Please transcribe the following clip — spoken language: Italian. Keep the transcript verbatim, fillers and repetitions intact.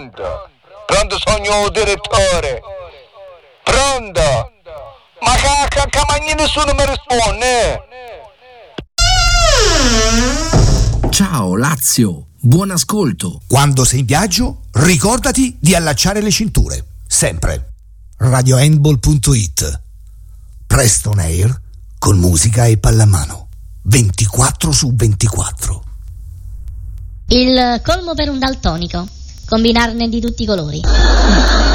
Pronto? Pronto, sogno direttore? Pronto? Ma che, che, che mai nessuno mi risponde? Ciao Lazio, buon ascolto. Quando sei in viaggio, ricordati di allacciare le cinture. Sempre. radio handball punto it. Preston Air con musica e pallamano. ventiquattro su ventiquattro. Il colmo per un daltonico. Combinarne di tutti i colori.